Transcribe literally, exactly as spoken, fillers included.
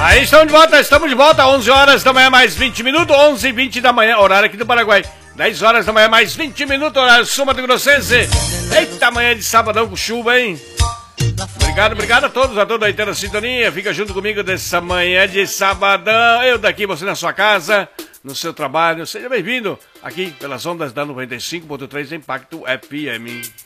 Aí estamos de volta, estamos de volta, onze horas da manhã mais vinte minutos, onze e vinte da manhã, horário aqui do Paraguai. dez horas da manhã mais vinte minutos, horário Sul Mato Grossense. Eita, manhã de sabadão com chuva, hein? Obrigado, obrigado a todos, a toda a inteira sintonia. Fica junto comigo dessa manhã de sabadão. Eu daqui, você na sua casa, no seu trabalho. Seja bem-vindo aqui pelas ondas da noventa e cinco ponto três Impacto F M.